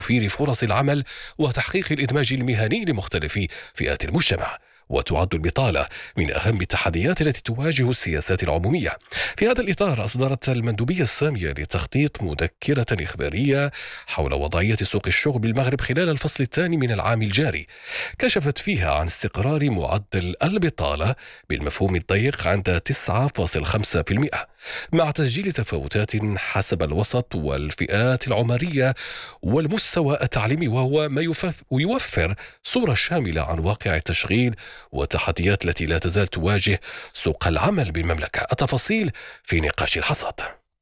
توفير فرص العمل وتحقيق الإدماج المهني لمختلف فئات المجتمع. وتعد البطالة من أهم التحديات التي تواجه السياسات العمومية. في هذا الإطار أصدرت المندوبية السامية للتخطيط مذكرة إخبارية حول وضعية سوق الشغل بالمغرب خلال الفصل الثاني من العام الجاري، كشفت فيها عن استقرار معدل البطالة بالمفهوم الضيق عند 9.5%، مع تسجيل تفاوتات حسب الوسط والفئات العمرية والمستوى التعليمي، وهو ما يوفر صورة شاملة عن واقع التشغيل والتحديات التي لا تزال تواجه سوق العمل بالمملكة. التفاصيل في نقاش الحصاد.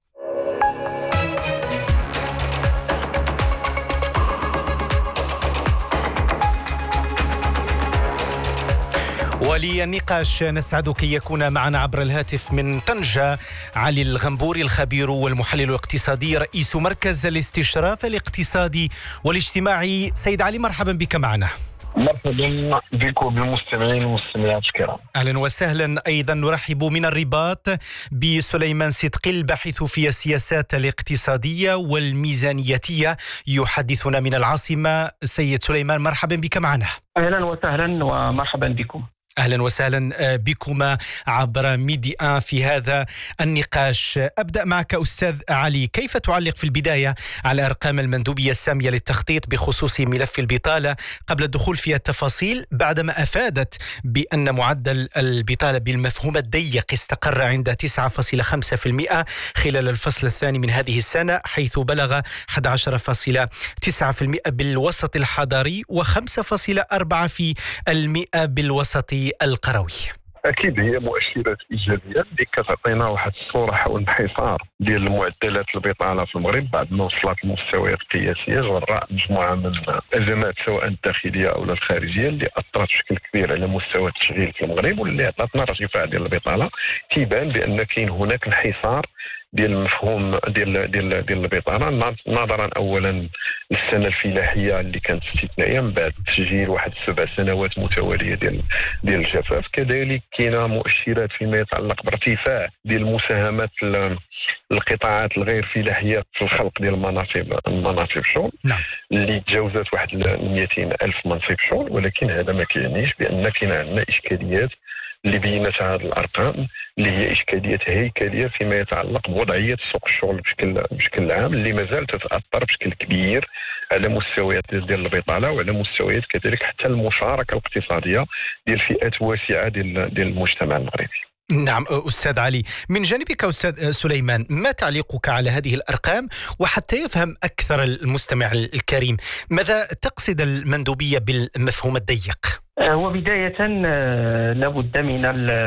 وللنقاش نسعد كي يكون معنا عبر الهاتف من طنجة علي الغنبوري، الخبير والمحلل الاقتصادي، رئيس مركز الاستشراف الاقتصادي والاجتماعي. سيد علي، مرحبا بك معنا. مرحبا بكم بالمستمعين والمستمعات الكرام. أهلا وسهلا. أيضا نرحب من الرباط بسليمان صدقي، الباحث في السياسات الاقتصادية والميزانياتية، يحدثنا من العاصمة. سيد سليمان، مرحبا بك معنا. أهلا وسهلا ومرحبا بكم. أهلا وسهلا بكما عبر ميديا في هذا النقاش. أبدأ معك أستاذ علي، كيف تعلق في البداية على أرقام المندوبية السامية للتخطيط بخصوص ملف البطالة قبل الدخول في التفاصيل، بعدما أفادت بأن معدل البطالة بالمفهوم الضيق استقر عند 9.5% خلال الفصل الثاني من هذه السنة، حيث بلغ 11.9% بالوسط الحضري و5.4% بالوسط القروي. اكيد هي مؤشرات ايجابيه اللي كتعطينا واحد الصوره حول انحصار ديال معدلات البطاله في المغرب بعد ما وصلت لمستويات قياسيه جراء مجموعه من الازمات سواء الداخليه او الخارجيه اللي اثرت بشكل كبير على مستوى التشغيل في المغرب واللي عطاتنا ارتفاع ديال البطاله. تيبان بان كاين هناك انحصار ديال المفهوم ديال البطاله، نظرا اولا للسنه الفلاحيه اللي كانت استثنائيه من بعد تسجيل واحد 7 سنوات متواليه ديال الجفاف. كذلك كاينه مؤشرات فيما يتعلق بارتفاع ديال مساهمات القطاعات الغير فلاحيه في الخلق ديال المناصب شغل، اللي تجاوزت واحد 200 ألف منصب شغل. ولكن هذا ما كيعنيش بان كاين عندنا اشكاليات اللي بينتها هذه الارقام، اللي هي اشكاليات هيكليه فيما يتعلق بوضعيه سوق الشغل بشكل عام، اللي مازال تتاثر بشكل كبير على مستويات ديال البطاله وعلى مستويات كذلك حتى المشاركه الاقتصاديه ديال فئات واسعه ديال المجتمع المغربي. نعم أستاذ علي، من جانبك أستاذ سليمان، ما تعليقك على هذه الأرقام؟ وحتى يفهم أكثر المستمع الكريم، ماذا تقصد المندوبية بالمفهوم الضيق؟ وبداية لابد من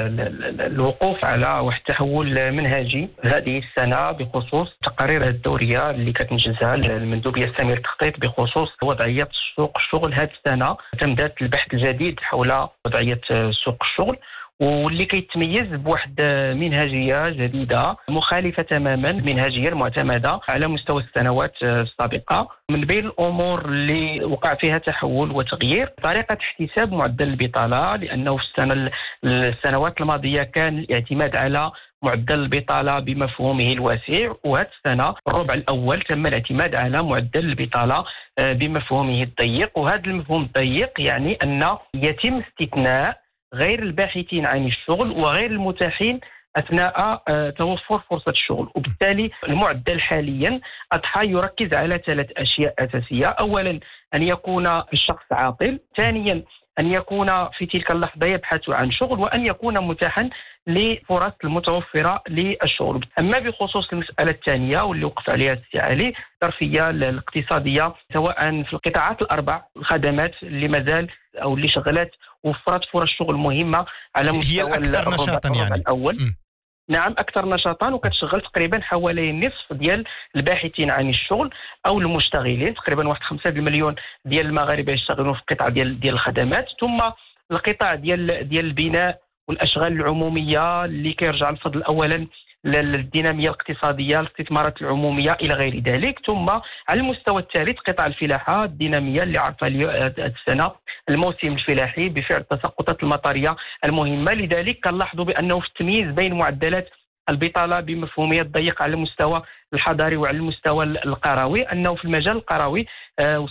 الوقوف على واحد التحول منهجي هذه السنة بخصوص التقارير الدورية اللي كتنجزها المندوبية السامية للتخطيط بخصوص وضعية سوق الشغل. هذه السنة تمت البحث الجديد حول وضعية سوق الشغل، واللي كيتميز بواحد منهجية جديدة مخالفة تماما المنهجية المعتمدة على مستوى السنوات السابقة. من بين الأمور اللي وقع فيها تحول وتغيير طريقة احتساب معدل البطالة، لأنه في السنوات الماضية كان الاعتماد على معدل البطالة بمفهومه الواسع، وهذه السنة الربع الأول تم الاعتماد على معدل البطالة بمفهومه الضيق. وهذا المفهوم الضيق يعني أن يتم استثناء غير الباحثين عن الشغل وغير المتاحين أثناء توفر فرصة الشغل. وبالتالي المعدل حاليا أضحى يركز على 3 أشياء أساسية. أولا أن يكون الشخص عاطل، ثانيا أن يكون في تلك اللحظة يبحث عن شغل، وأن يكون متاحا لفرص المتوفرة للشغل. أما بخصوص المسألة الثانية واللي وقف عليها السعالي، الظرفية الاقتصادية سواء في القطاعات الأربع، الخدمات اللي مازال أو اللي شغلات وفرت فرص شغل مهمة على مستوى هي الأكثر نشاطا يعني الأول. نعم أكثر نشاطا، وكتشغل تقريبا حوالي نصف ديال الباحثين عن الشغل أو المشتغلين، تقريبا واحد 5 مليون ديال المغاربة يشتغلون في القطاع ديال الخدمات. ثم القطاع ديال البناء والأشغال العمومية اللي كيرجع الفضل أولا للدينامية الاقتصادية، الاستثمارات العمومية إلى غير ذلك. ثم على المستوى الثالث قطاع الفلاحة الدينامية اللي عرفها السنة الموسم الفلاحي بفعل التساقطات المطرية المهمة. لذلك كنلاحظوا بأنه في التمييز بين معدلات البطالة بمفهومية الضيق على المستوى الحضاري وعلى المستوى القروي، أنه في المجال القروي